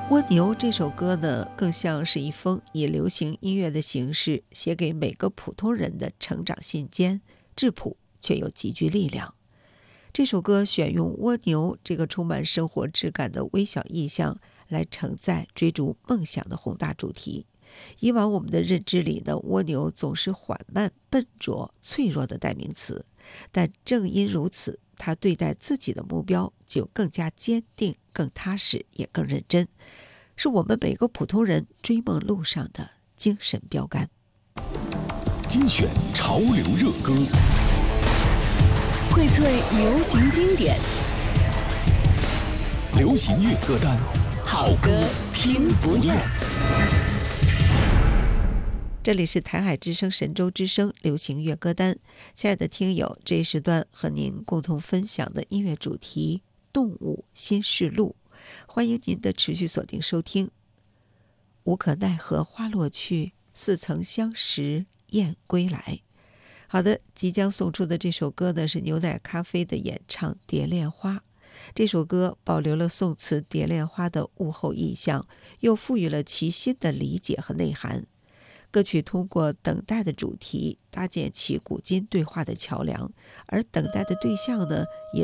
蜗牛这首歌呢，更像是一封以流行音乐的形式写给每个普通人的成长信笺，质朴却又极具力量。这首歌选用蜗牛这个充满生活质感的微小意象来承载追逐梦想的宏大主题。以往我们的认知里呢，蜗牛总是缓慢、笨拙、脆弱的代名词，但正因如此，他对待自己的目标就更加坚定、更踏实，也更认真，是我们每个普通人追梦路上的精神标杆。 精选潮流热歌， 荟萃流行经典， 流行乐歌单， 好歌听不厌。 这里是台海之声神州之声流行乐歌单，亲爱的听友，这一时段和您共同分享的音乐主题动物新世路，欢迎您的持续锁定收听。无可奈何花落去，似曾相识燕归来。好的，即将送出的这首歌呢，是牛奶咖啡的演唱《蝶恋花》。这首歌保留了宋词蝶恋花的物候意象，又赋予了其新的理解和内涵。歌曲通过等待的主题搭建起古今对话的桥梁，而等待的对象呢，也